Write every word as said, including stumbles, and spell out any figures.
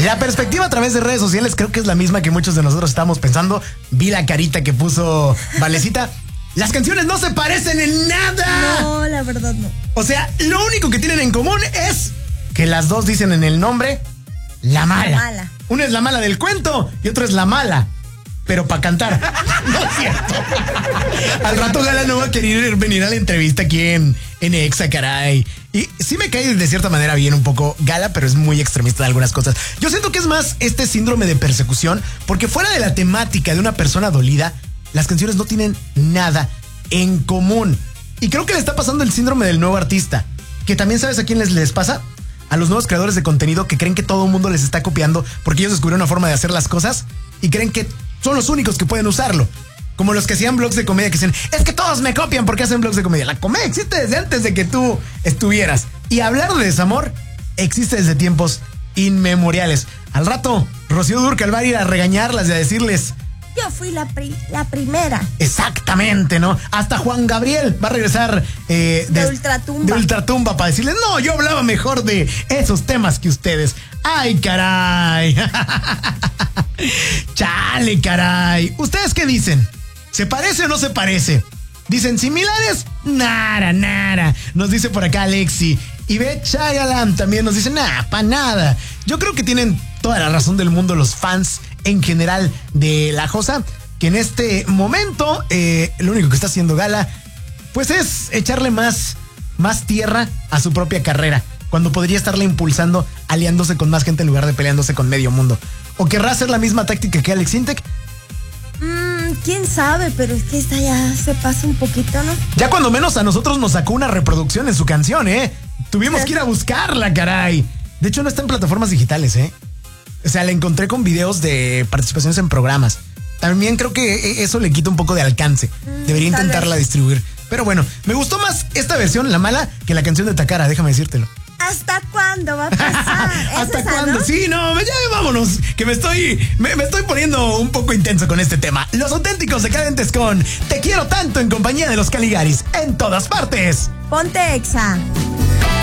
La perspectiva a través de redes sociales creo que es la misma que muchos de nosotros estamos pensando. Vi la carita que puso Valecita. Las canciones no se parecen en nada. No, la verdad no. O sea, lo único que tienen en común es que las dos dicen en el nombre la mala. La mala. Una es la mala del cuento y otra es la mala, pero para cantar. No es cierto. Al rato Gala no va a querer venir a la entrevista aquí en, en Exa, caray. Y sí me cae de cierta manera bien un poco Gala, pero es muy extremista de algunas cosas. Yo siento que es más este síndrome de persecución, porque fuera de la temática de una persona dolida, las canciones no tienen nada en común. Y creo que le está pasando el síndrome del nuevo artista, que también sabes a quién les, les pasa. A los nuevos creadores de contenido que creen que todo el mundo les está copiando porque ellos descubrieron una forma de hacer las cosas y creen que son los únicos que pueden usarlo. Como los que hacían blogs de comedia que dicen, es que todos me copian porque hacen blogs de comedia. La comedia existe desde antes de que tú estuvieras. Y hablar de desamor existe desde tiempos inmemoriales. Al rato, Rocío Dúrcal va a ir a regañarlas y a decirles... Yo fui la, pri- la primera. Exactamente, ¿no? Hasta Juan Gabriel va a regresar eh, de, de Ultratumba. De Ultratumba para decirles, no, yo hablaba mejor de esos temas que ustedes. ¡Ay, caray! Chale, caray. ¿Ustedes qué dicen? ¿Se parece o no se parece? ¿Dicen similares? Nada, nada. Nos dice por acá Alexi. Y ve Chagalam también nos dice, nada, pa' nada. Yo creo que tienen toda la razón del mundo los fans en general de La Josa, que en este momento eh, lo único que está haciendo Gala pues es echarle más, más tierra a su propia carrera, cuando podría estarla impulsando aliándose con más gente en lugar de peleándose con medio mundo. ¿O querrá hacer la misma táctica que Alex Intec? Mm, quién sabe, pero es que esta ya se pasa un poquito, ¿no? Ya cuando menos a nosotros nos sacó una reproducción en su canción, ¿eh? Tuvimos que ir a buscarla, caray. De hecho no está en plataformas digitales, ¿eh? O sea, la encontré con videos de participaciones en programas. También creo que eso le quita un poco de alcance. Mm, Debería intentarla distribuir. Pero bueno, me gustó más esta versión, la mala, que la canción de Takara, déjame decírtelo. ¿Hasta cuándo va a pasar? ¿Hasta esa, cuándo? ¿no? Sí, no, ya vámonos, que me estoy, me, me estoy poniendo un poco intenso con este tema. Los auténticos decadentes con Te quiero tanto en compañía de los Caligaris, en todas partes. Ponte Exa.